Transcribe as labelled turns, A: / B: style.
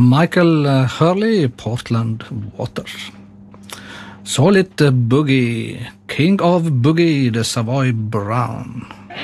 A: Michael Hurley, Portland Water. Så litt Boogie, King of Boogie, The Savoy Brown.